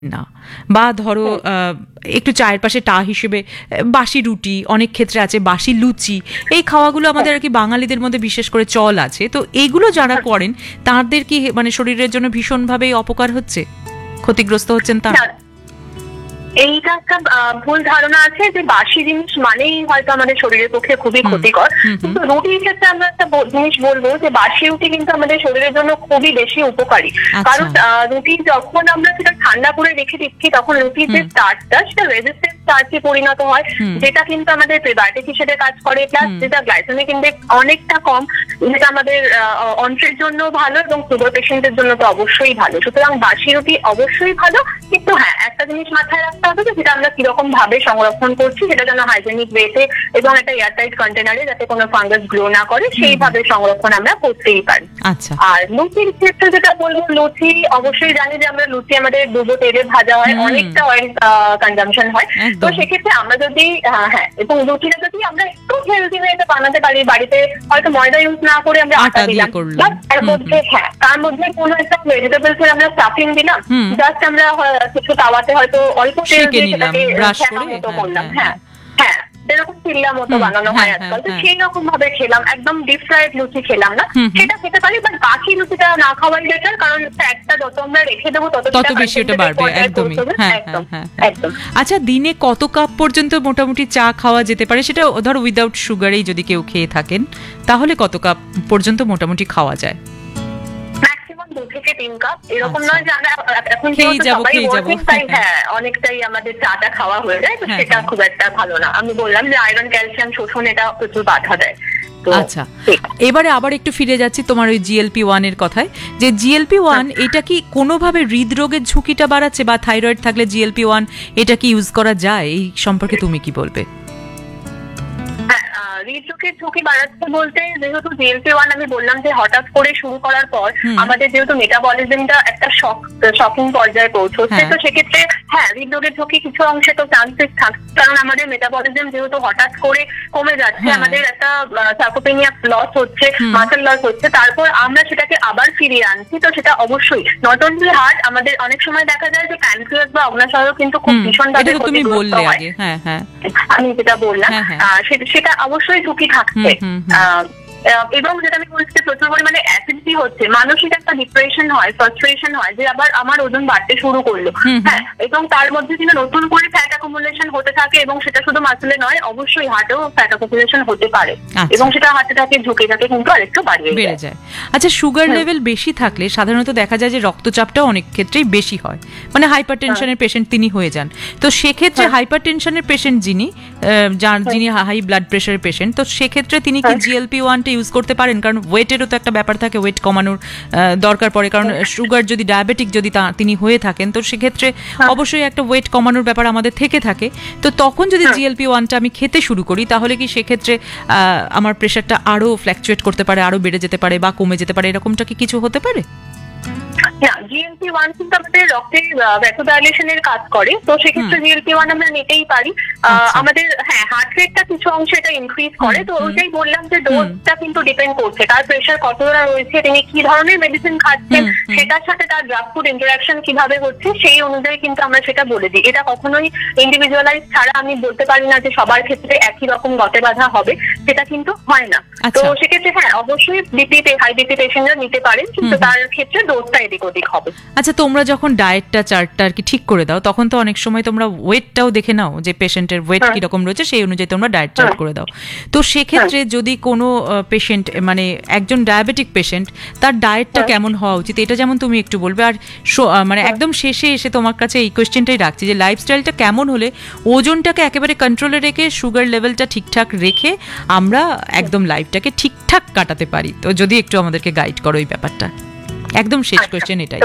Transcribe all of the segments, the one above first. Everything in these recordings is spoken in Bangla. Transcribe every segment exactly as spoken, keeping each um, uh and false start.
না, বা ধরো একটু চায়ের পাশে টা হিসেবে বাসি রুটি, অনেক ক্ষেত্রে আছে বাসি লুচি, এই খাওয়াগুলো আমাদের আর কি বাঙালিদের মধ্যে বিশেষ করে চল আছে। তো এগুলো যারা করেন তাদের কি মানে শরীরের জন্য ভীষণভাবে অপকার হচ্ছে, ক্ষতিগ্রস্ত হচ্ছেন তারা? এইটা একটা ভুল ধারণা আছে যে বাসি জিনিস মানেই হয়তো আমাদের শরীরের পক্ষে খুবই ক্ষতিকর। কিন্তু রুটির ক্ষেত্রে আমরা একটা জিনিস বলবো যে বাসি রুটি কিন্তু আমাদের শরীরের জন্য খুবই বেশি উপকারী। কারণ রুটি যখন আমরা সেটা ঠান্ডা করে রেখে দিচ্ছি তখন রুটির যে স্টার্চটা সেটা রেজিস্ট্যান্ট স্টার্চে পরিণত হয়, যেটা কিন্তু আমাদের প্রিবায়োটিক হিসেবে কাজ করে, প্লাস যেটা গ্লাইসেমিক ইনডেক্স অনেকটা কম, যেটা আমাদের অন্ত্রের জন্য ভালো এবং সুগার পেশেন্টের জন্য তো অবশ্যই ভালো। সুতরাং বাসি রুটি অবশ্যই ভালো, কিন্তু হ্যাঁ একটা জিনিস মাথায় রাখতে হবে যে সেটা আমরা কিরকম ভাবে সংরক্ষণ করছি, সেটা যেন হাইজেনিক ওয়েতে এবং একটা এয়ারটাইট কন্টেনারে যাতে কোনো ফাঙ্গাস গ্রো না করে সেইভাবে সংরক্ষণ আমরা করতেই পারি। আচ্ছা, আর লুচির ক্ষেত্রে যেটা বলবো, লুচি অবশ্যই জানি যে আমরা লুচি আমাদের ডুবো তেলে ভাজা হয়, অনেকটা অয়েল কনজাম্পশন হয়। তো সেক্ষেত্রে আমরা যদি হ্যাঁ এবং লুচিটা যদি আমরা একটু হেলদি ওয়েতে বানাতে পারি, বাড়িতে হয়তো ময়দা ইউজ না করে আমরা আটা দিলাম, তার মধ্যে হ্যাঁ তার মধ্যে কোনো একটা ভেজিটেবলস এর আমরা স্টাফিং দিলাম, জাস্ট আমরা কিছু তাওয়াতে হয়তো অল্প তেল দিয়ে সেটাকে মতো করলাম, হ্যাঁ হ্যাঁ এরকম চিল্লা মতো বানানো হয় আজকাল, তো সেই রকম ভাবে খেলাম, একদম ডিপ ফ্রাইড লুচি খেলাম না, সেটা খেতে পারি। বাট বাকি লুচিটা না খাওয়াই বেটার, কারণ একটা যত আমরা রেখে দেবো তত বেশি ওটা বাড়বে। একদমই, একদম। আচ্ছা, দিনে কত কাপ পর্যন্ত মোটামুটি চা খাওয়া যেতে পারে? সেটা ধরো উইদাউট সুগারেই যদি কেউ খেয়ে থাকেন তাহলে কত কাপ পর্যন্ত মোটামুটি খাওয়া যায়? দু থেকে তিন কাপ, এরকম নয় যে আমরা এখন সবাই ওয়ার্কিং টাইম হ্যাঁ অনেকটাই আমাদের চাটা খাওয়া হয়ে যায়, তো সেটা খুব একটা ভালো না। আমি বললাম যে আয়রন ক্যালসিয়াম শোষণ এটা প্রচুর বাধা দেয়। আচ্ছা, এবারে আবার একটু ফিরে যাচ্ছি তোমার ওই জিএলপি ওয়ান এর কথায়, যে জিএলপি ওয়ান এটা কি কোনোভাবে হৃদরোগের ঝুঁকিটা বাড়াচ্ছে, বা থাইরয়েড থাকলে জিএলপি ওয়ান এটা কি ইউজ করা যায়? এই সম্পর্কে তুমি কি বলবে? হৃদরোগের ঝুঁকি বাড়াচ্ছে বলতে, যেহেতু জিএলপি ওয়ান আমি বললাম যে হঠাৎ করে শুরু করার পর আমাদের যেহেতু মেটাবলিজমটা একটা শক শকিং পর্যায়ে পৌঁছচ্ছে, তো সেক্ষেত্রে হ্যাঁ হৃদরোগের ঝুঁকি কিছু অংশে তো চান্সেস থাকছে, কারণ আমাদের মেটাবলিজম যেহেতু হঠাৎ করে কমে যাচ্ছে, আমাদের একটা সার্কোপেনিয়া লস হচ্ছে, মাসেল লস হচ্ছে, তারপর আমরা সেটাকে আবার ফিরিয়ে আনছি, তো সেটা অবশ্যই নট অনলি হার্ট, আমাদের অনেক সময় দেখা যায় যে প্যানক্রিয়াস বা অগ্ন্যাশয় কিন্তু খুব ভীষণভাবে ক্ষতিগ্রস্ত হয়। আমি যেটা বললাম সেটা অবশ্যই ঝুঁকি থাকছে। এবং যেটা আমি বলছি প্রচুর পরিমাণে অ্যাসিডিটি হচ্ছে, মানসিক একটা ডিপ্রেশন হয়, ফ্রাস্ট্রেশন হয় যে আবার আমার ওজন বাড়তে শুরু করলো, হ্যাঁ এবং তার মধ্যে কিন্তু নতুন করে ফ্যাট অ্যাকুমুলেশন হতে থাকে, এবং সেটা শুধু মাসলে নয় অবশ্যই হার্টেও ফ্যাট অ্যাকুমুলেশন হতে পারে, এবং সেটা হার্টে থাকে ঝুঁকিটাকে কিন্তু আরেকটু বাড়িয়ে বেড়ে যায়। আচ্ছা, সুগার লেভেল বেশি থাকলে সাধারণত দেখা যায় যে রক্তচাপটাও অনেক ক্ষেত্রেই বেশি হয়, মানে হাইপার টেনশনের পেশেন্ট তিনি হয়ে যান। তো সেক্ষেত্রে হাইপার টেনশনের পেশেন্ট যিনি যার যিনি হাই ব্লাড প্রেশারের পেশেন্ট, তো সেক্ষেত্রে তিনি কি জিএলপি ওয়ান ইউজ করতে পারেন? কারণ ওয়েটেরও তো একটা ব্যাপার থাকে, ওয়েট কমানোর দরকার পড়ে, কারণ সুগার যদি ডায়াবেটিক যদি তিনি হয়ে থাকেন তো সেক্ষেত্রে অবশ্যই একটা ওয়েট কমানোর ব্যাপার আমাদের থেকে থাকে। তো তখন যদি জিএলপি ওয়ানটা আমি খেতে শুরু করি তাহলে কি সেক্ষেত্রে আমার প্রেশারটা আরো ফ্ল্যাকচুয়েট করতে পারে, আরো বেড়ে যেতে পারে বা কমে যেতে পারে, এরকমটা কি কিছু হতে পারে? না, জিএলপি ওয়ান কিন্তু আমাদের রক্তের ভ্যাসোডাইলেশনের কাজ করে, তো সেক্ষেত্রে জিএলপি ওয়ান আমরা নিতেই পারি। আমাদের হ্যাঁ হার্ট রেটটা কিছু অংশে এটা ইনক্রিজ করে, তো ওইটাই বললাম যে ডোজটা কিন্তু ডিপেন্ড করছে তার প্রেশার কতটা রয়েছে, তিনি কি ধরনের মেডিসিন খাচ্ছেন, সেটার সাথে তার ড্রাগ ফুড ইন্টারাকশন কিভাবে হচ্ছে সেই অনুযায়ী কিন্তু আমরা সেটা বলে দিই। এটা কখনোই ইন্ডিভিজুয়ালাইজ ছাড়া আমি বলতে পারি না যে সবার ক্ষেত্রে একই রকম গতে বাঁধা হবে, সেটা কিন্তু হয় না। তো সেক্ষেত্রে হ্যাঁ অবশ্যই বিপি হাই বিপি পেশেন্টরা নিতে পারেন, কিন্তু তার ক্ষেত্রে ডোজটা এদিক ওদিক হবে। আচ্ছা, তোমরা যখন ডায়েটটা চার্টটা আর কি ঠিক করে দাও তখন তো অনেক সময় তোমরা ওয়েটটাও দেখে নাও যে পেশেন্টের ওয়েট কিরকম রয়েছে, সেই অনুযায়ী তোমরা ডায়েট চার্ট করে দাও। তো সেক্ষেত্রে যদি কোনো পেশেন্ট মানে একজন ডায়াবেটিক পেশেন্ট, তার ডায়েটটা কেমন হওয়া উচিত এটা যেমন তুমি একটু বলবে, আর মানে একদম শেষে এসে তোমার কাছে এই কোয়েশ্চেনটাই রাখছি যে লাইফস্টাইলটা কেমন হলে ওজনটাকে একেবারে কন্ট্রোলে রেখে সুগার লেভেলটা ঠিকঠাক রেখে আমরা একদম লাইফটাকে ঠিকঠাক কাটাতে পারি? তো যদি একটু আমাদেরকে গাইড করো এই ব্যাপারটা, একদম শেষ কোয়েশ্চেন এটাই।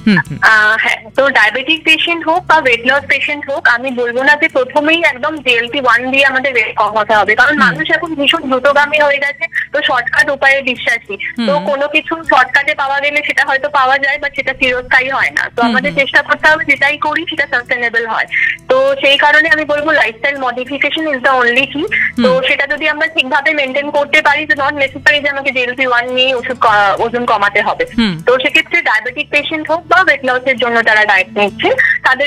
হ্যাঁ, তো ডায়াবেটিক পেশেন্ট হোক বা ওয়েট লস পেশেন্ট হোক, আমি বলবো না যে প্রথমেই একদম জিএলপি ওয়ান দিয়ে আমাদের ওয়েট কমাতে হবে, কারণ মানুষ এখন ভীষণ দ্রুতগামী হয়ে গেছে, তো শর্টকাট উপায়ে বিশ্বাসী, তো কোনো কিছু শর্টকাটে পাওয়া গেলে সেটা হয়তো পাওয়া যায় বা সেটা চিরস্থায়ী হয় না। তো আমাদের চেষ্টা করতে হবে যেটাই করি সেটা সাস্টেনেবল হয়। তো সেই কারণে আমি বলবো lifestyle modification is the only কি। তো সেটা যদি আমরা ঠিকভাবে মেনটেন করতে পারি, তো নট নেসেসারি যে আমাকে জিএলপি ওয়ান নিয়ে ওষুধ ওজন কমাতে হবে। তো সেক্ষেত্রে ডায়াবেটিক পেশেন্ট হোক বা ওয়েট লসের জন্য যারা ডায়েট নিচ্ছে তাদের